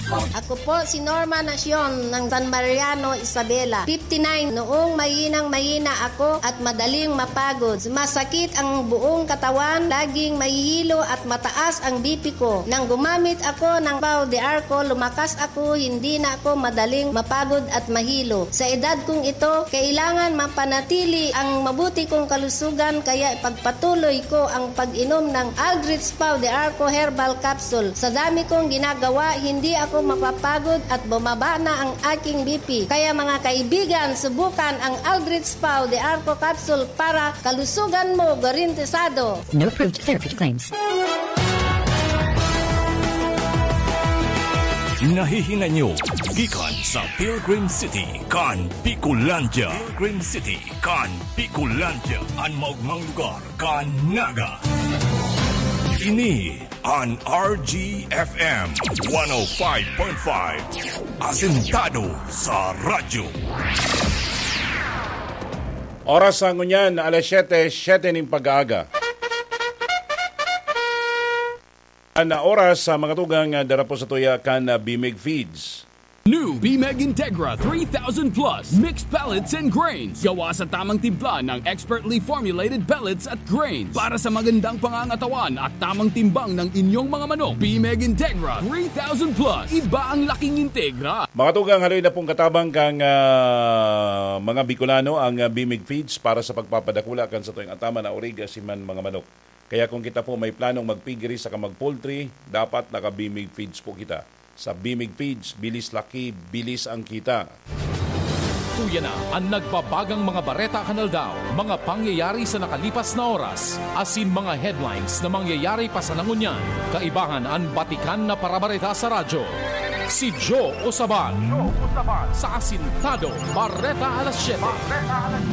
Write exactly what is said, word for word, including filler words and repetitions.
Ako po si Norma Nacion ng San Mariano, Isabela. fifty-nine. Noong mahinang mahina ako at madaling mapagod. Masakit ang buong katawan, laging mahihilo at mataas ang B P ko. Nang gumamit ako ng Pau de Arco, lumakas ako, hindi na ako madaling mapagod at mahilo. Sa edad kong ito, kailangan mapanatili ang mabuti kong kalusugan, kaya ipagpatuloy ko ang pag-inom ng Aldrich Pau de Arco Herbal Capsule. Sa dami kong ginagawa, hindi ako mapapagod at bumaba na ang aking B P. Kaya mga kaibigan, subukan ang Aldrich Pau de Arco Capsule para kalusugan mo garantisado. No approved therapy claims. Nahihinga nyo gikan sa Pilgrim City, kan Picolandia. Pilgrim City, kan Picolandia. Ang maugmang lugar, kan Naga. Ini an R G F M one oh five point five. Asentado sa radyo. Oras ang ngunyan, alas siyete, siyete ng pag-aaga. Na oras sa mga tugang darapo sa tuya kan Bimig Feeds. New B-Meg Integra three thousand plus mixed pellets and grains. Gawa sa tamang timpla ng expertly formulated pellets at grains para sa magandang pangangatawan at tamang timbang ng inyong mga manok. B-Meg Integra three thousand plus. Iba ang laking Integra. Mga tugang, haloy na pong katabang kang uh, mga Bicolano ang uh, Bimig Feeds para sa pagpapadakula kan sa tuwing atama na origa siman mga manok. Kaya kung kita po may planong magpigiri sa kamag-poultry, dapat naka-Bimig Feeds po kita. Sa Bimig Feeds, bilis laki, bilis ang kita. Tuya na ang nagbabagang mga Bareta Kanaldao, mga pangyayari sa nakalipas na oras, asin mga headlines na mangyayari pa sa nangunyan, kaibahan ang batikan na parabareta sa radyo. Si Joe Osaban, sa Asintado, Bareta alas siyete.